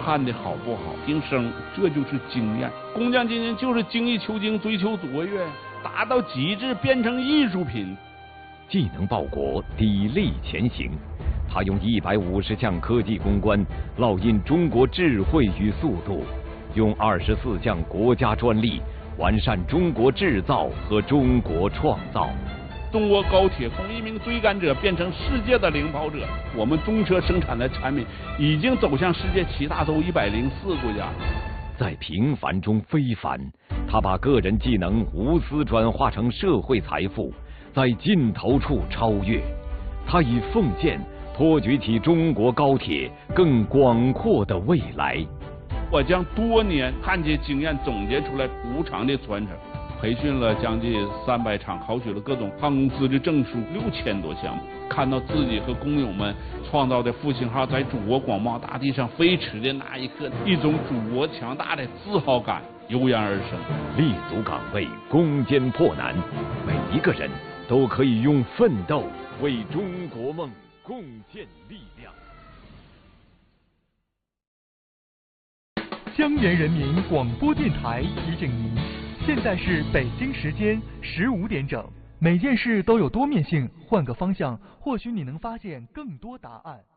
判的好不好，评生，这就是经验。工匠精神就是精益求精，追求卓越，达到极致，变成艺术品。 既能报国，砥砺前行。他用150项科技攻关烙印中国智慧与速度，用24项国家专利完善中国制造和中国创造。 中国高铁从一名追赶者变成世界的领跑者，我们中车生产的产品已经走向世界7大洲104国家。 在平凡中非凡，他把个人技能无私转化成社会财富，在尽头处超越。他以奉献托举起中国高铁更广阔的未来。 我将多年焊接经验总结出来无偿的传承。培训了将近300场，考取了各种航空公司的证书6000多项目，看到自己和工友们创造的复兴号在祖国广袤大地上飞驰的那一刻，一种祖国强大的自豪感油然而生。 立足岗位，攻坚破难，每一个人都可以用奋斗为中国梦贡献力量。 江源人民广播电台提醒您，现在是北京时间15点整。每件事都有多面性，换个方向，或许你能发现更多答案。